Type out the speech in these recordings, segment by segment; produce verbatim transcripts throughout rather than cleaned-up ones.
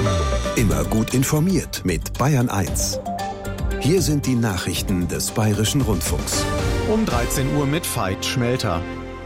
Immer gut informiert mit Bayern eins. Hier sind die Nachrichten des Bayerischen Rundfunks. Um dreizehn Uhr mit Veit Schmelter.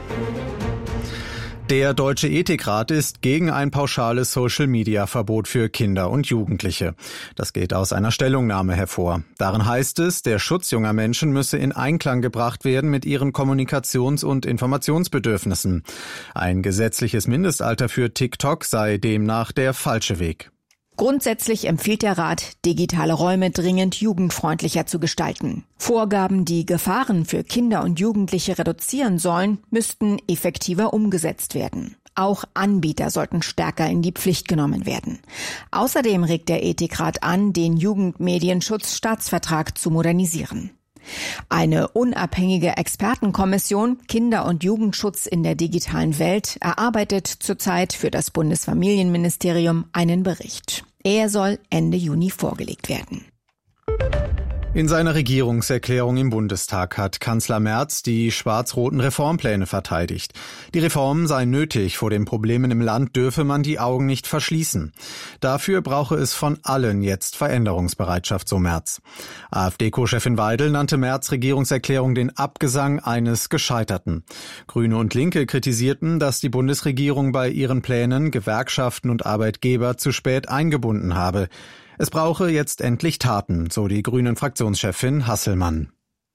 Der Deutsche Ethikrat ist gegen ein pauschales Social-Media-Verbot für Kinder und Jugendliche. Das geht aus einer Stellungnahme hervor. Darin heißt es, der Schutz junger Menschen müsse in Einklang gebracht werden mit ihren Kommunikations- und Informationsbedürfnissen. Ein gesetzliches Mindestalter für TikTok sei demnach der falsche Weg. Grundsätzlich empfiehlt der Rat, digitale Räume dringend jugendfreundlicher zu gestalten. Vorgaben, die Gefahren für Kinder und Jugendliche reduzieren sollen, müssten effektiver umgesetzt werden. Auch Anbieter sollten stärker in die Pflicht genommen werden. Außerdem regt der Ethikrat an, den Jugendmedienschutzstaatsvertrag zu modernisieren. Eine unabhängige Expertenkommission Kinder- und Jugendschutz in der digitalen Welt erarbeitet zurzeit für das Bundesfamilienministerium einen Bericht. Er soll Ende Juni vorgelegt werden. In seiner Regierungserklärung im Bundestag hat Kanzler Merz die schwarz-roten Reformpläne verteidigt. Die Reformen seien nötig, vor den Problemen im Land dürfe man die Augen nicht verschließen. Dafür brauche es von allen jetzt Veränderungsbereitschaft, so Merz. AfD-Co-Chefin Weidel nannte Merz' Regierungserklärung den Abgesang eines Gescheiterten. Grüne und Linke kritisierten, dass die Bundesregierung bei ihren Plänen Gewerkschaften und Arbeitgeber zu spät eingebunden habe. Es brauche jetzt endlich Taten, so die Grünen-Fraktionschefin Hasselmann.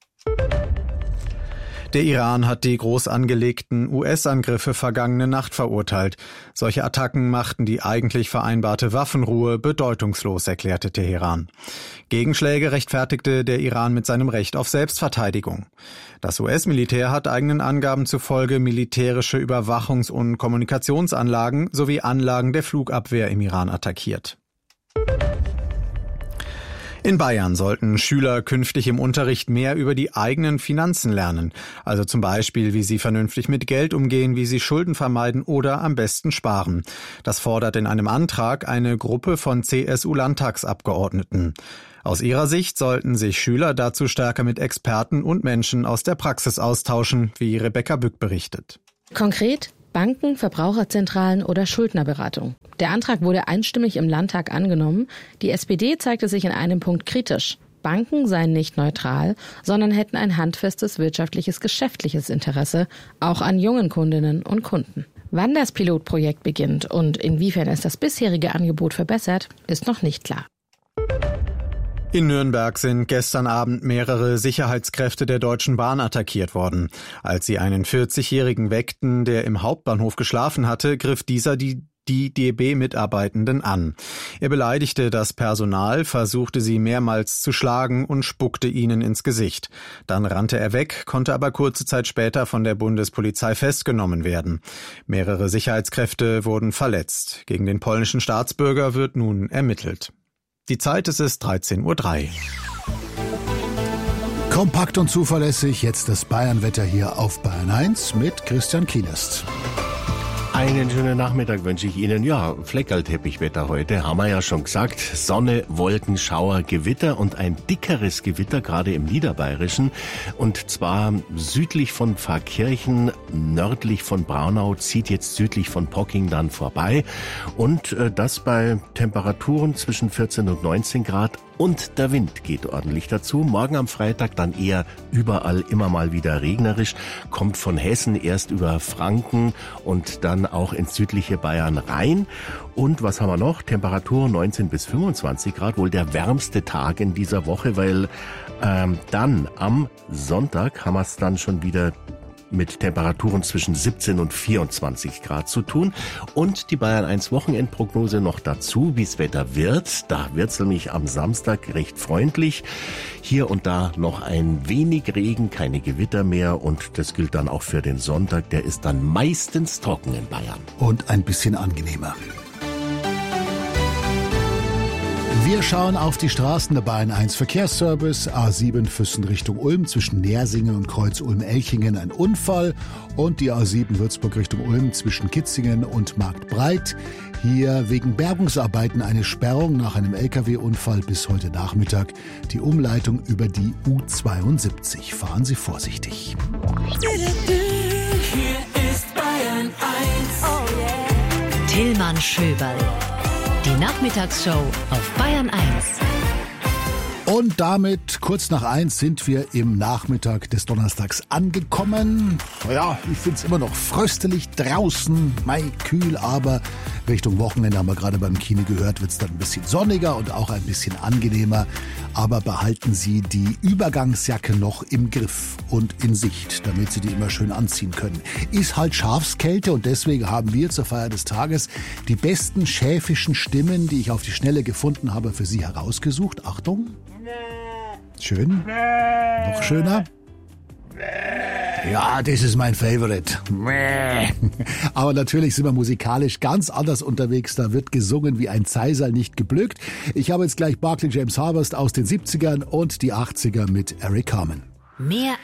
Der Iran hat die groß angelegten U S-Angriffe vergangene Nacht verurteilt. Solche Attacken machten die eigentlich vereinbarte Waffenruhe bedeutungslos, erklärte Teheran. Gegenschläge rechtfertigte der Iran mit seinem Recht auf Selbstverteidigung. Das U S-Militär hat eigenen Angaben zufolge militärische Überwachungs- und Kommunikationsanlagen sowie Anlagen der Flugabwehr im Iran attackiert. In Bayern sollten Schüler künftig im Unterricht mehr über die eigenen Finanzen lernen. Also zum Beispiel, wie sie vernünftig mit Geld umgehen, wie sie Schulden vermeiden oder am besten sparen. Das fordert in einem Antrag eine Gruppe von C S U-Landtagsabgeordneten. Aus ihrer Sicht sollten sich Schüler dazu stärker mit Experten und Menschen aus der Praxis austauschen, wie Rebecca Bück berichtet. Konkret Banken, Verbraucherzentralen oder Schuldnerberatung. Der Antrag wurde einstimmig im Landtag angenommen. Die S P D zeigte sich in einem Punkt kritisch. Banken seien nicht neutral, sondern hätten ein handfestes wirtschaftliches, geschäftliches Interesse, auch an jungen Kundinnen und Kunden. Wann das Pilotprojekt beginnt und inwiefern es das bisherige Angebot verbessert, ist noch nicht klar. In Nürnberg sind gestern Abend mehrere Sicherheitskräfte der Deutschen Bahn attackiert worden. Als sie einen vierzigjährigen weckten, der im Hauptbahnhof geschlafen hatte, griff dieser die die D B-Mitarbeitenden an. Er beleidigte das Personal, versuchte sie mehrmals zu schlagen und spuckte ihnen ins Gesicht. Dann rannte er weg, konnte aber kurze Zeit später von der Bundespolizei festgenommen werden. Mehrere Sicherheitskräfte wurden verletzt. Gegen den polnischen Staatsbürger wird nun ermittelt. Die Zeit ist es dreizehn Uhr drei. Kompakt und zuverlässig, jetzt das Bayernwetter hier auf Bayern eins mit Christian Kienest. Einen schönen Nachmittag wünsche ich Ihnen. Ja, Fleckerlteppichwetter heute, haben wir ja schon gesagt. Sonne, Wolken, Schauer, Gewitter und ein dickeres Gewitter, gerade im Niederbayerischen. Und zwar südlich von Pfarrkirchen, nördlich von Braunau, zieht jetzt südlich von Pocking dann vorbei. Und äh, das bei Temperaturen zwischen vierzehn und neunzehn Grad. Und der Wind geht ordentlich dazu. Morgen am Freitag dann eher überall immer mal wieder regnerisch. Kommt von Hessen erst über Franken und dann auch ins südliche Bayern rein. Und was haben wir noch? Temperatur neunzehn bis fünfundzwanzig Grad. Wohl der wärmste Tag in dieser Woche, weil ähm, dann am Sonntag haben wir es dann schon wieder mit Temperaturen zwischen siebzehn und vierundzwanzig Grad zu tun. Und die Bayern eins Wochenendprognose noch dazu, wie das Wetter wird. Da wird es nämlich am Samstag recht freundlich. Hier und da noch ein wenig Regen, keine Gewitter mehr. Und das gilt dann auch für den Sonntag. Der ist dann meistens trocken in Bayern. Und ein bisschen angenehmer. Wir schauen auf die Straßen der Bayern eins Verkehrsservice. A sieben Füssen Richtung Ulm, zwischen Nersingen und Kreuz Ulm-Elchingen ein Unfall. Und die A sieben Würzburg Richtung Ulm zwischen Kitzingen und Marktbreit. Hier wegen Bergungsarbeiten eine Sperrung nach einem L K W-Unfall bis heute Nachmittag. Die Umleitung über die U zweiundsiebzig. Fahren Sie vorsichtig. Hier ist Bayern eins. Oh yeah. Tillmann Schöberl. Die Nachmittag Nachmittagsshow auf Bayern eins. Und damit, kurz nach eins, sind wir im Nachmittag des Donnerstags angekommen. Ja, ich find's immer noch fröstelig draußen, mei, kühl, aber Richtung Wochenende, haben wir gerade beim Kino gehört, wird's dann ein bisschen sonniger und auch ein bisschen angenehmer. Aber behalten Sie die Übergangsjacke noch im Griff und in Sicht, damit Sie die immer schön anziehen können. Ist halt Schafskälte und deswegen haben wir zur Feier des Tages die besten schäfischen Stimmen, die ich auf die Schnelle gefunden habe, für Sie herausgesucht. Achtung. Schön. Noch schöner. Ja, das ist mein Favorite. Aber natürlich sind wir musikalisch ganz anders unterwegs. Da wird gesungen wie ein Zeisal, nicht geblökt. Ich habe jetzt gleich Barclay James Harvest aus den siebzigern und die achtziger mit Eric Carmen. Mehr